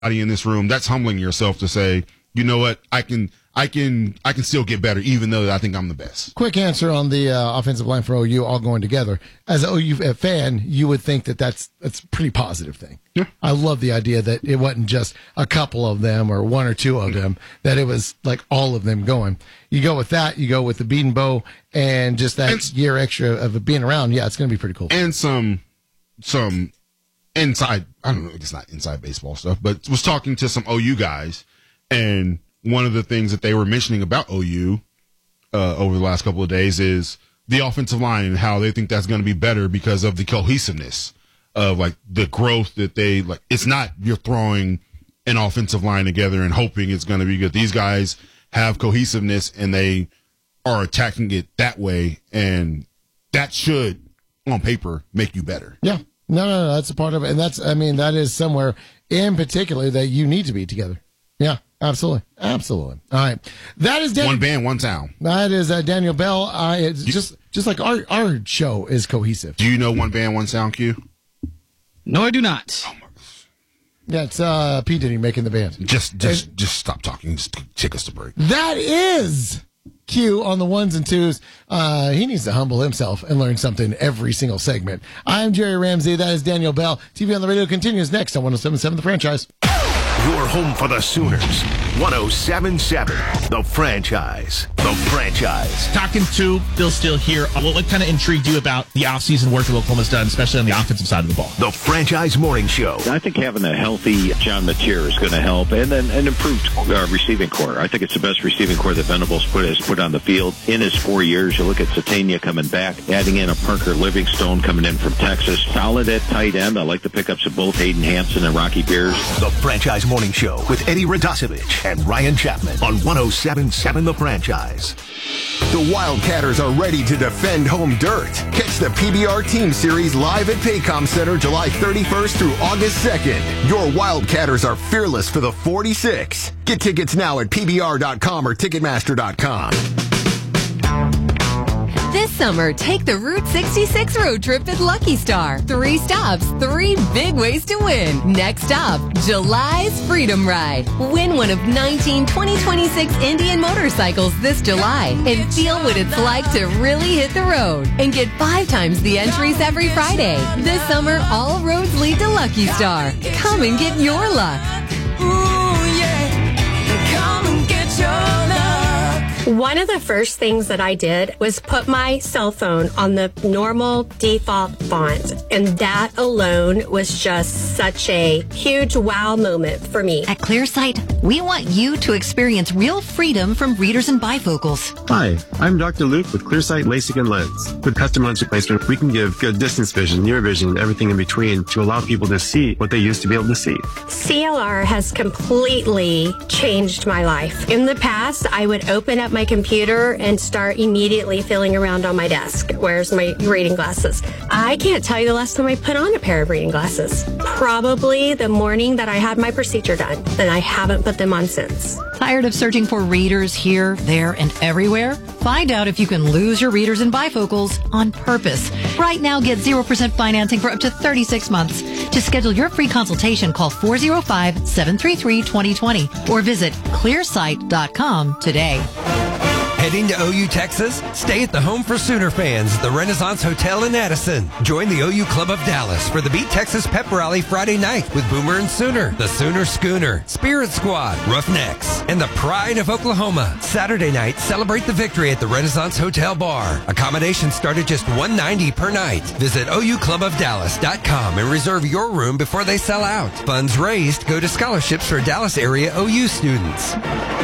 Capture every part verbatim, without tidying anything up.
in this room, that's humbling yourself to say, you know what, I can, I can, I can still get better, even though I think I'm the best. Quick answer on the uh, offensive line for O U all going together. As an O U fan, you would think that that's that's a pretty positive thing. Yeah. I love the idea that it wasn't just a couple of them or one or two of them, that it was like all of them going. You go with that, you go with the beat and bow, and just that and, year extra of it being around. Yeah, it's going to be pretty cool. And some, some inside, I don't know, it's not inside baseball stuff, but was talking to some O U guys, and one of the things that they were mentioning about O U uh, over the last couple of days is the offensive line and how they think that's going to be better because of the cohesiveness of like the growth that they like. It's not you're throwing an offensive line together and hoping it's going to be good. These guys have cohesiveness and they are attacking it that way, and that should, on paper, make you better. Yeah. No, no, no, that's a part of it. And that's, I mean, that is somewhere in particular that you need to be together. Yeah. Absolutely. Absolutely. All right. That is Daniel, one band, one sound. That is uh, Daniel Bell. Uh, it's you, just just like our, our show is cohesive. Do you know one band, one sound, Q? No, I do not. Oh my Yeah, it's uh, P. Diddy making the band. Just just and, just stop talking. Just take us to break. That is Q on the ones and twos. Uh, he needs to humble himself and learn something every single segment. I'm Jerry Ramsey. That is Daniel Bell. T V on the Radio continues next on one oh seven point seven The Franchise. Your home for the Sooners. one oh seven point seven The Franchise. The Franchise. Talking to Bill Steele here, what kind of intrigued you about the offseason work that Oklahoma's done, especially on the offensive side of the ball? The Franchise Morning Show. I think having a healthy John Mateer is going to help, and then an improved uh, receiving core. I think it's the best receiving core that Venables put, has put on the field in his four years. You look at Satania coming back, adding in a Parker Livingstone coming in from Texas. Solid at tight end. I like the pickups of both Hayden Hansen and Rocky Beers. The Franchise Morning Show with Eddie Radosevich and Ryan Chapman on one oh seven point seven The Franchise. The Wildcatters are ready to defend home dirt. Catch the P B R Team Series live at Paycom Center July thirty-first through August second. Your Wildcatters are fearless for the forty-six. Get tickets now at P B R dot com or Ticketmaster dot com. This summer, take the Route sixty-six road trip at Lucky Star. Three stops, three big ways to win. Next stop, July's Freedom Ride. Win one of nineteen twenty twenty-six Indian motorcycles this July and feel what it's like to really hit the road. And get five times the entries every Friday. This summer, all roads lead to Lucky Star. Come and get your luck. Ooh, yeah. Come and get your luck. One of the first things that I did was put my cell phone on the normal default font, and that alone was just such a huge wow moment for me. At ClearSight, we want you to experience real freedom from readers and bifocals. Hi, I'm Doctor Luke with ClearSight LASIK and Lens. With custom lens replacement, we can give good distance vision, near vision, and everything in between to allow people to see what they used to be able to see. C L R has completely changed my life. In the past, I would open up my computer and start immediately feeling around on my desk. Where's my reading glasses? I can't tell you the last time I put on a pair of reading glasses. Probably the morning that I had my procedure done. And I haven't put them on since. Tired of searching for readers here, there, and everywhere? Find out if you can lose your readers and bifocals on purpose. Right now, get zero percent financing for up to thirty-six months. To schedule your free consultation, call four oh five, seven three three, two oh two oh or visit clearsight dot com today. Heading to O U, Texas? Stay at the Home for Sooner fans, the Renaissance Hotel in Addison. Join the O U Club of Dallas for the Beat Texas Pep Rally Friday night with Boomer and Sooner, the Sooner Schooner, Spirit Squad, Roughnecks, and the Pride of Oklahoma. Saturday night, celebrate the victory at the Renaissance Hotel Bar. Accommodations start at just one hundred ninety dollars per night. Visit O U club of dallas dot com and reserve your room before they sell out. Funds raised go to scholarships for Dallas area O U students.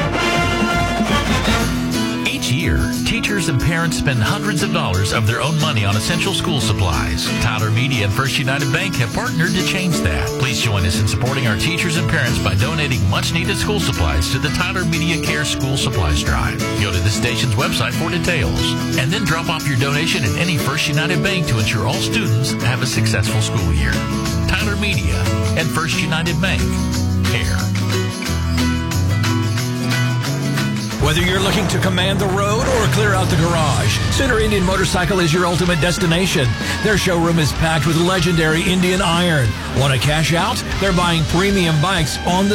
Each year, teachers and parents spend hundreds of dollars of their own money on essential school supplies. Tyler Media and First United Bank have partnered to change that. Please join us in supporting our teachers and parents by donating much-needed school supplies to the Tyler Media Care School Supplies Drive. Go to the station's website for details, and then drop off your donation at any First United Bank to ensure all students have a successful school year. Tyler Media and First United Bank. Care. Whether you're looking to command the road or clear out the garage, Sooner Indian Motorcycle is your ultimate destination. Their showroom is packed with legendary Indian iron. Want to cash out? They're buying premium bikes on the